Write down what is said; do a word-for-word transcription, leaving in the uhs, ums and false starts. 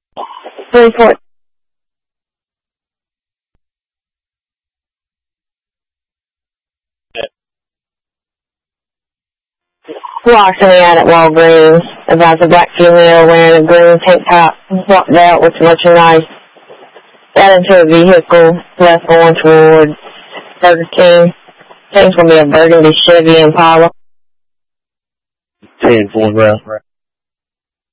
three four. Walking out at Walgreens about the black female wearing a green tank top, walked out with merchandise, got into a vehicle, left going towards Burger King. I think it's going to be a burgundy Chevy Impala. ten four round.